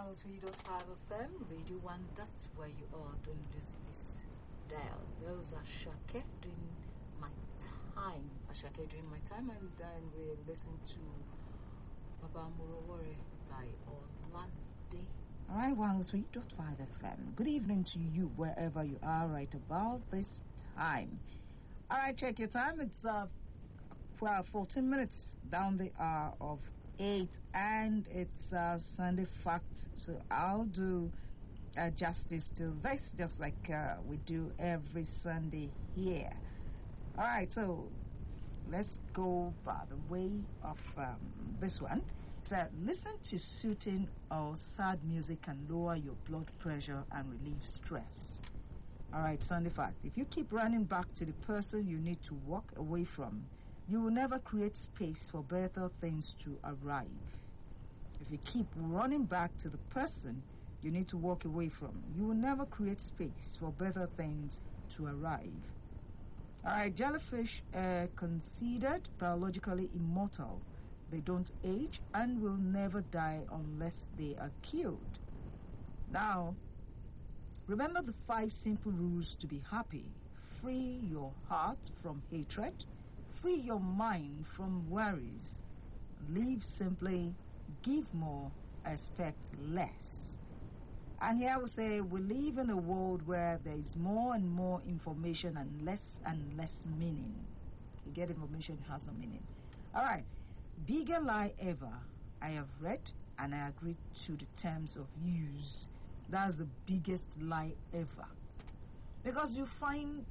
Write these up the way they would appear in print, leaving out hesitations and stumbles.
103.5 FM, Radio 1, that's where you are. Don't lose this dial. Those are Shake doing my time. Shake doing my time, and then we'll listen to Baba Murowore by Olande. Alright, 103.5 FM. Good evening to you wherever you are right about this time. Alright, check your time. It's 14 minutes down the hour of 8, and it's Sunday Fact. So I'll do justice to this, just like we do every Sunday here. All right, so let's go by the way of this one. So listen to soothing or sad music can lower your blood pressure and relieve stress. All right, Sunday Fact. If you keep running back to the person you need to walk away from, you will never create space for better things to arrive. If you keep running back to the person you need to walk away from, you will never create space for better things to arrive. All right, jellyfish are considered biologically immortal. They don't age and will never die unless they are killed. Now, remember the 5 simple rules to be happy. Free your heart from hatred. Free your mind from worries. Live simply, give more, expect less. And here we say we live in a world where there is more and more information and less meaning. You get information has no meaning. All right. Bigger lie ever. I have read and I agree to the terms of use. That's the biggest lie ever. Because you find,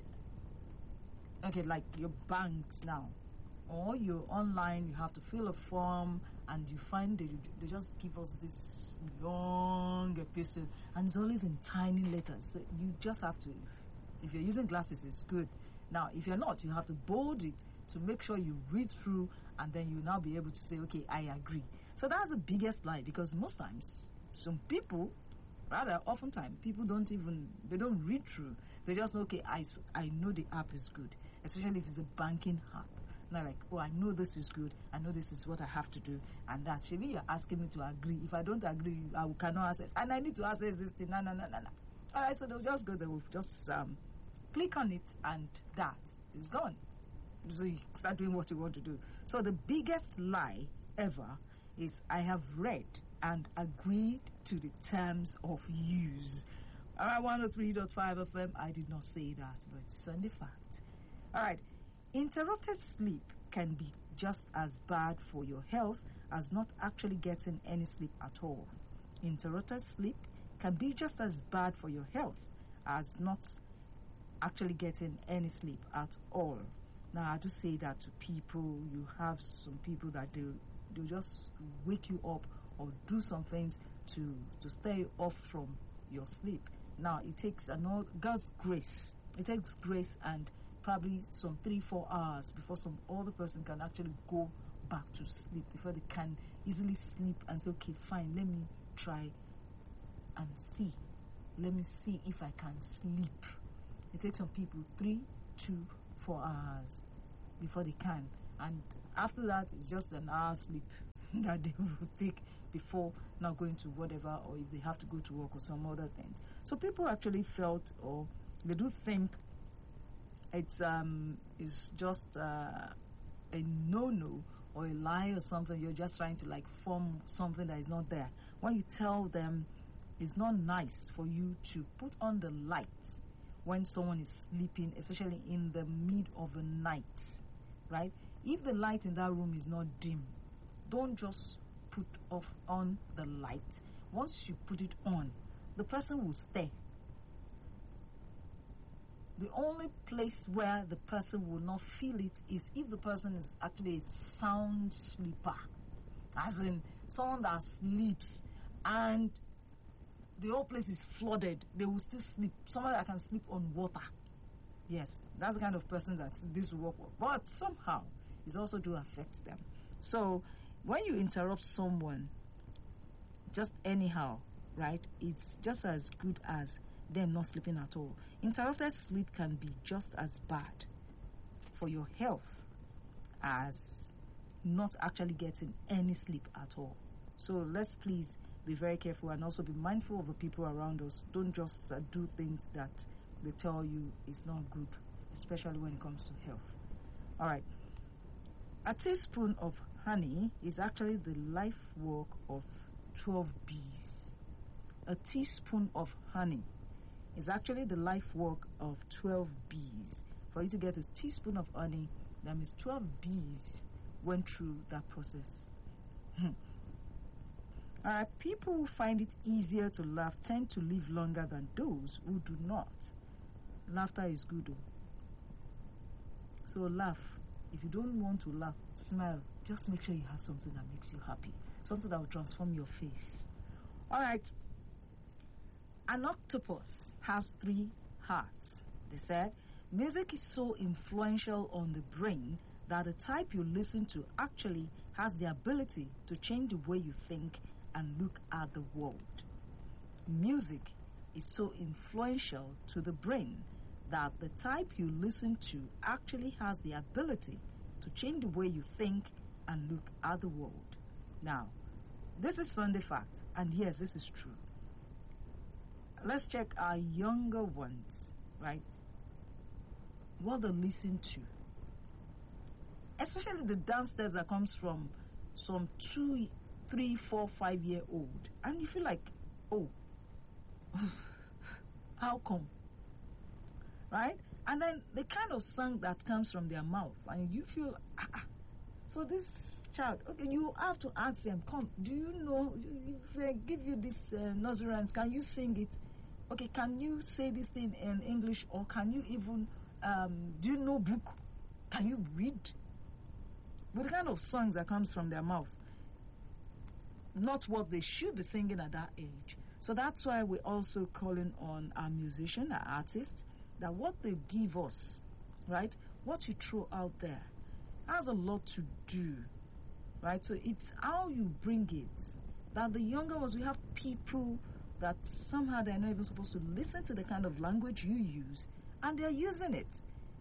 okay, like your banks now, or you're online, you have to fill a form, and you find they just give us this long epistle, and it's always in tiny letters. So you just have to, if you're using glasses, it's good. Now, if you're not, you have to bold it to make sure you read through, and then you now be able to say, okay, I agree. So that's the biggest lie, because most times, some people, rather oftentimes, people don't read through. They just, okay, I know the app is good, especially if it's a banking app. Not like, oh, I know this is good, I know this is what I have to do, and that's Shebi, you're asking me to agree. If I don't agree, I cannot access, and I need to access this thing. No. All right, so they'll just go, they will just click on it, and that is gone. So you start doing what you want to do. So the biggest lie ever is I have read and agreed to the terms of use. All right, 103.5 FM, I did not say that, but it's Sunday Fact. All right, interrupted sleep can be just as bad for your health as not actually getting any sleep at all. Interrupted sleep can be just as bad for your health as not actually getting any sleep at all. Now, I do say that to people. You have some people that they'll just wake you up or do some things to stay off from your sleep. Now, it takes God's grace. It takes grace and probably some 3-4 hours before some other person can actually go back to sleep, before they can easily sleep and say, okay, fine, let me try and see. Let me see if I can sleep. It takes some people 3 to 4 hours before they can, and after that it's just an hour sleep that they will take before now going to whatever, or if they have to go to work or some other things. So people actually felt, or they do think it's just a no or a lie or something. You're just trying to like form something that is not there. When you tell them it's not nice for you to put on the lights when someone is sleeping, especially in the mid of the night, right? If the light in that room is not dim, don't just put on the light. Once you put it on, the person will stay. The only place where the person will not feel it is if the person is actually a sound sleeper, as in someone that sleeps and the whole place is flooded, they will still sleep. Someone that can sleep on water. Yes, that's the kind of person that this will work with. But somehow, it also do affect them. So, when you interrupt someone, just anyhow, right, it's just as good as them not sleeping at all. Interrupted sleep can be just as bad for your health as not actually getting any sleep at all. So let's please be very careful and also be mindful of the people around us. Don't just do things that they tell you is not good, especially when it comes to health. All right. A teaspoon of honey is actually the life work of 12 bees. A teaspoon of honey is actually the life work of 12 bees. For you to get a teaspoon of honey, that means 12 bees went through that process. People who find it easier to laugh tend to live longer than those who do not. Laughter is good, though. So laugh. If you don't want to laugh, smile. Just make sure you have something that makes you happy. Something that will transform your face. All right. An octopus has 3 hearts. They said, music is so influential on the brain that the type you listen to actually has the ability to change the way you think and look at the world. Music is so influential to the brain that the type you listen to actually has the ability to change the way you think and look at the world. Now, this is Sunday fact, and yes, this is true. Let's check our younger ones, right? What they listen to. Especially the dance steps that comes from some 2, 3, 4, 5 year old. And you feel like, oh, how come? Right? And then the kind of song that comes from their mouth, and you feel, so this child, okay, you have to ask them, come, do you know, if they give you this nursery rhymes, can you sing it? Okay, can you say this thing in English, or can you even, do you know book? Can you read? With the kind of songs that comes from their mouth, not what they should be singing at that age. So that's why we're also calling on our musician, our artists, that what they give us, right, what you throw out there, has a lot to do, right? So it's how you bring it. That the younger ones, we have people that somehow they're not even supposed to listen to the kind of language you use, and they're using it.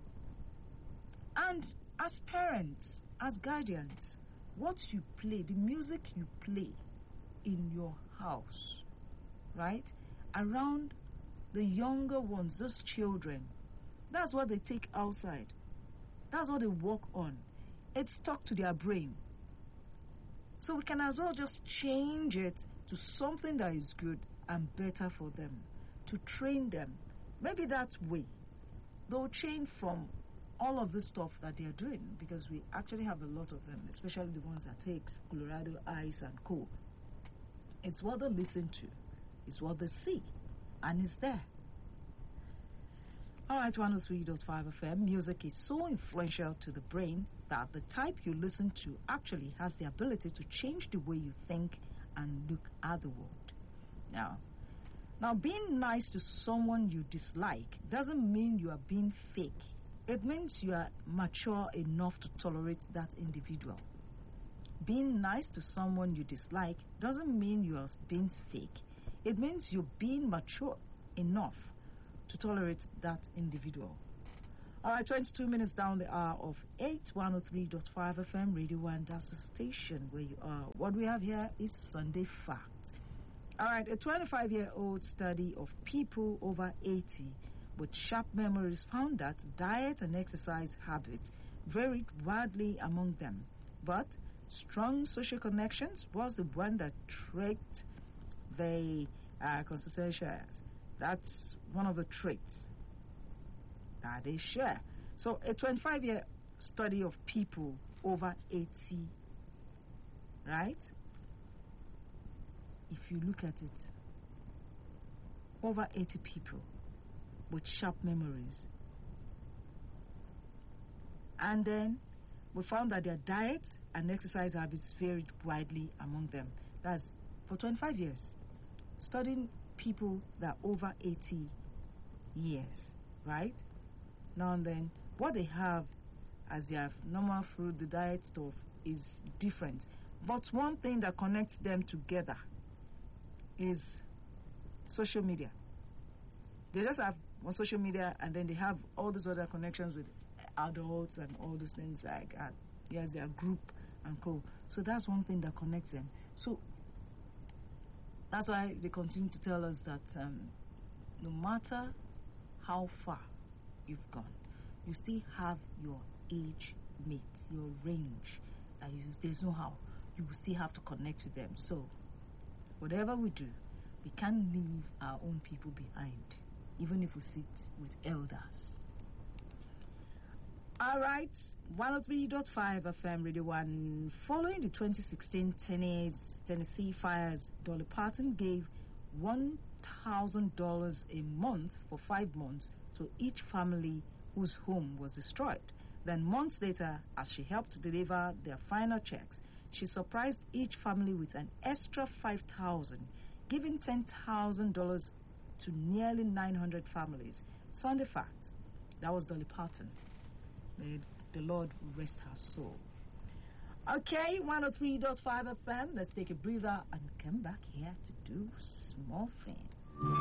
And as parents, as guardians, what you play, the music you play in your house, right, around the younger ones, those children, that's what they take outside. That's what they work on. It's stuck to their brain. So we can as well just change it to something that is good and better for them, to train them. Maybe that way they'll change from all of the stuff that they're doing, because we actually have a lot of them, especially the ones that takes Colorado Ice and Co. It's what they listen to, it's what they see, and it's there. All right, 103.5 FM. Music is so influential to the brain that the type you listen to actually has the ability to change the way you think and look at the world. Now, being nice to someone you dislike doesn't mean you are being fake. It means you are mature enough to tolerate that individual. Being nice to someone you dislike doesn't mean you are being fake. It means you're being mature enough to tolerate that individual. All right, 22 minutes down the hour of 8, 103.5 FM, Radio 1, that's the station where you are. What we have here is Sunday Fact. All right, a 25-year-old study of people over 80 with sharp memories found that diet and exercise habits varied widely among them. But strong social connections was the one that tracked the consensus. That's one of the traits that they share. So a 25-year study of people over 80, right? If you look at it, over 80 people with sharp memories. And then we found that their diet and exercise habits varied widely among them. That's for 25 years. Studying people that are over 80 years, right? Now and then, what they have as their normal food, the diet stuff, is different. But one thing that connects them together is social media. They just have on social media, and then they have all these other connections with adults and all those things like yes, their group and co. So that's one thing that connects them. So That's why they continue to tell us that no matter how far you've gone, you still have your age mates, your range. There's no how. You will still have to connect with them. So, whatever we do, we can't leave our own people behind, even if we sit with elders. All right, 103.5 FM Radio 1. Following the 2016 Tennessee fires, Dolly Parton gave $1,000 a month for 5 months to each family whose home was destroyed. Then months later, as she helped deliver their final checks, she surprised each family with an extra $5,000, giving $10,000 to nearly 900 families. Sunday fact, that was Dolly Parton. May the Lord rest her soul. Okay, 103.5 FM. Let's take a breather and come back here to do small things.